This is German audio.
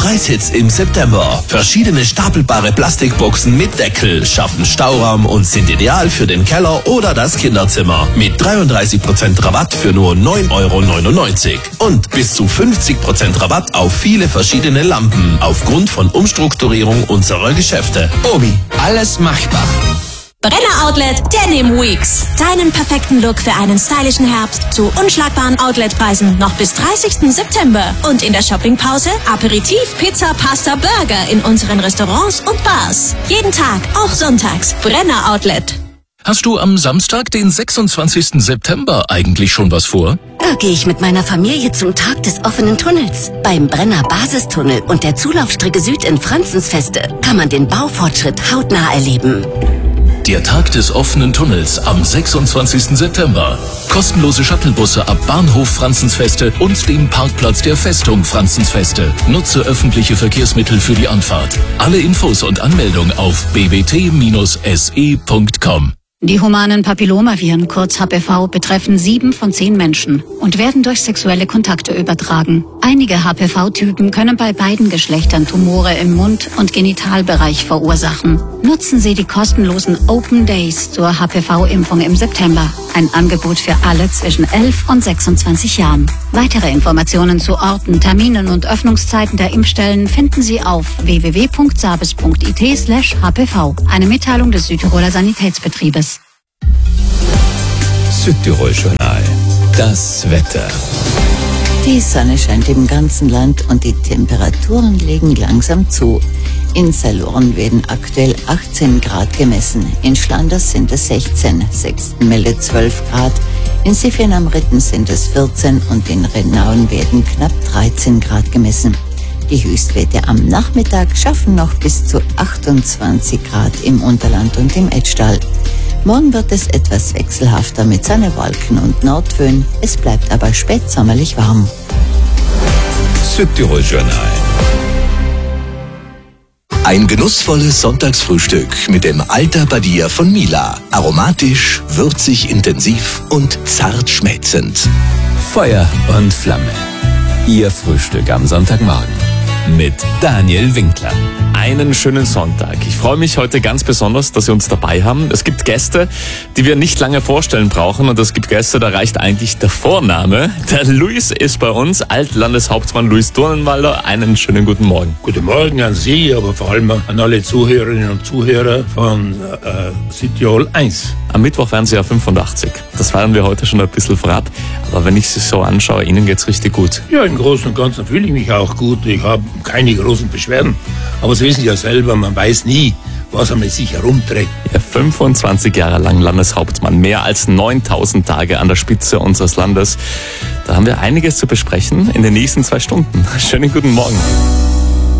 Preishits im September. Verschiedene stapelbare Plastikboxen mit Deckel schaffen Stauraum und sind ideal für den Keller oder das Kinderzimmer. Mit 33% Rabatt für nur 9,99 € und bis zu 50% Rabatt auf viele verschiedene Lampen aufgrund von Umstrukturierung unserer Geschäfte. Obi, alles machbar. Brenner Outlet Denim Weeks. Deinen perfekten Look für einen stylischen Herbst zu unschlagbaren Outletpreisen noch bis 30. September. Und in der Shoppingpause Aperitif, Pizza, Pasta, Burger in unseren Restaurants und Bars. Jeden Tag, auch sonntags. Brenner Outlet. Hast du am Samstag, den 26. September, eigentlich schon was vor? Da gehe ich mit meiner Familie zum Tag des offenen Tunnels. Beim Brenner Basistunnel und der Zulaufstrecke Süd in Franzensfeste kann man den Baufortschritt hautnah erleben. Der Tag des offenen Tunnels am 26. September. Kostenlose Shuttlebusse ab Bahnhof Franzensfeste und dem Parkplatz der Festung Franzensfeste. Nutze öffentliche Verkehrsmittel für die Anfahrt. Alle Infos und Anmeldung auf bbt-se.com. Die humanen Papillomaviren, kurz HPV, betreffen 7 von 10 Menschen und werden durch sexuelle Kontakte übertragen. Einige HPV-Typen können bei beiden Geschlechtern Tumore im Mund- und Genitalbereich verursachen. Nutzen Sie die kostenlosen Open Days zur HPV-Impfung im September. Ein Angebot für alle zwischen 11 und 26 Jahren. Weitere Informationen zu Orten, Terminen und Öffnungszeiten der Impfstellen finden Sie auf www.sabes.it/hpv. Eine Mitteilung des Südtiroler Sanitätsbetriebes. Südtirol-Journal. Das Wetter. Die Sonne scheint im ganzen Land und die Temperaturen legen langsam zu. In Salurn werden aktuell 18 Grad gemessen, in Schlanders sind es 16, Sextenmelde 12 Grad, in Sifjen am Ritten sind es 14 und in Renauen werden knapp 13 Grad gemessen. Die Höchstwerte am Nachmittag schaffen noch bis zu 28 Grad im Unterland und im Etschtal. Morgen wird es etwas wechselhafter mit Sonnewolken und Nordföhn, es bleibt aber spätsommerlich warm. Südtirol-Journal. Ein genussvolles Sonntagsfrühstück mit dem Alta Badia von Mila. Aromatisch, würzig, intensiv und zart schmelzend. Feuer und Flamme. Ihr Frühstück am Sonntagmorgen mit Daniel Winkler. Einen schönen Sonntag. Ich freue mich heute ganz besonders, dass Sie uns dabei haben. Es gibt Gäste, die wir nicht lange vorstellen brauchen, und es gibt Gäste, da reicht eigentlich der Vorname. Der Luis ist bei uns, Altlandeshauptmann Luis Durnenwalder. Einen schönen guten Morgen. Guten Morgen an Sie, aber vor allem an alle Zuhörerinnen und Zuhörer von Südtirol 1. Am Mittwoch werden Sie ja 85. Das feiern wir heute schon ein bisschen vorab. Aber wenn ich Sie so anschaue, Ihnen geht's richtig gut. Ja, im Großen und Ganzen fühle ich mich auch gut. Ich habe keine großen Beschwerden. Aber Sie wissen ja selber, man weiß nie, was er mit sich herumträgt. Ja, 25 Jahre lang Landeshauptmann, mehr als 9000 Tage an der Spitze unseres Landes. Da haben wir einiges zu besprechen in den nächsten 2 Stunden. Schönen guten Morgen.